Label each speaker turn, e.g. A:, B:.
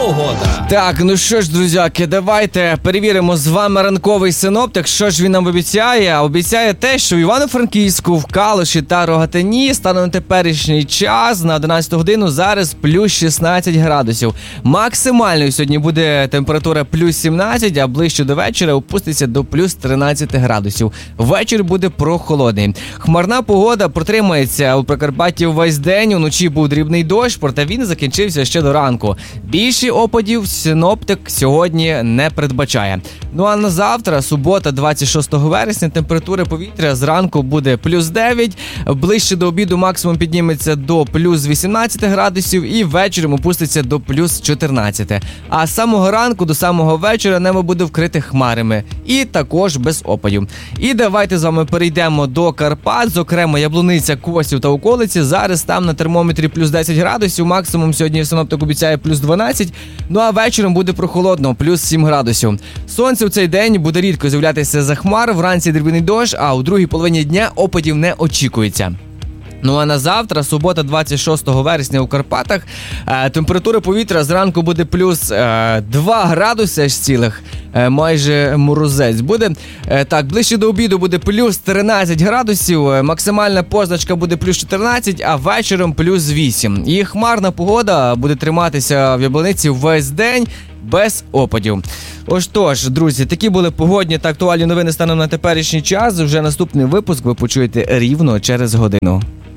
A: погода.
B: Так, ну що ж, друзяки, давайте перевіримо з вами ранковий синоптик. Що ж він нам обіцяє? Обіцяє те, що в Івано-Франківську, в Калуші та Рогатині станом на теперішній час на 11 годину зараз плюс 16 градусів. Максимальною сьогодні буде температура плюс 17, а ближче до вечора опуститься до плюс 13 градусів. Вечір буде прохолодний. Хмарна погода протримається у Прикарпатті весь день. Уночі був дрібний дощ, проте він закінчився ще до ранку. Більше опадів синоптик сьогодні не передбачає. Ну а на завтра, субота, 26 вересня, температура повітря зранку буде плюс 9, ближче до обіду максимум підніметься до плюс 18 градусів і вечором опуститься до плюс 14. А з самого ранку до самого вечора небо буде вкрите хмарами і також без опадів. І давайте з вами перейдемо до Карпат, зокрема Яблуниця, Косів та околиці. Зараз там на термометрі плюс 10 градусів, максимум сьогодні синоптик обіцяє плюс 12, ну а вечором буде прохолодно, плюс 7 градусів. Сонце в цей день буде рідко з'являтися за хмар, вранці дрібний дощ, а у другій половині дня опадів не очікується. Ну а на завтра, субота, 26 вересня у Карпатах, температура повітря зранку буде плюс 2 градуси аж цілих, майже морозець буде. Так, ближче до обіду буде плюс 13 градусів, максимальна позначка буде плюс 14, а вечором плюс 8. І хмарна погода буде триматися в Яблуниці весь день, без опадів. Тож, друзі, такі були погодні та актуальні новини станом на теперішній час. Вже наступний випуск ви почуєте рівно через годину.